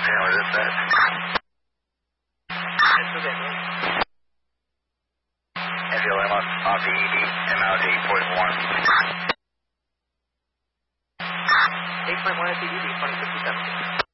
Yeah, what is that? NGLM on PED, MOUT 8.1. 8.1 at PED, 2057.